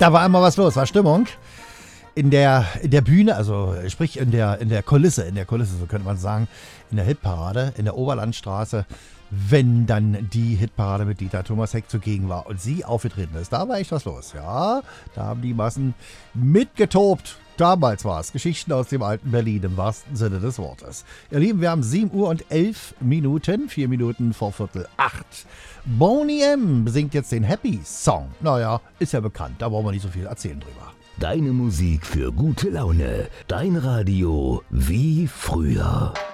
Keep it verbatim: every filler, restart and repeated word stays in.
Da war immer was los, war Stimmung. In der, in der Bühne, also sprich in der, in der Kulisse, in der Kulisse, so könnte man sagen, in der Hitparade, in der Oberlandstraße, wenn dann die Hitparade mit Dieter Thomas Heck zugegen war und sie aufgetreten ist. Da war echt was los, ja. Da haben die Massen mitgetobt. Damals war es Geschichten aus dem alten Berlin im wahrsten Sinne des Wortes. Ihr Lieben, wir haben sieben Uhr und elf Minuten, vier Minuten vor Viertel acht. Boney M. besingt jetzt den Happy Song. Naja, ist ja bekannt, da brauchen wir nicht so viel erzählen drüber. Deine Musik für gute Laune. Dein Radio wie früher.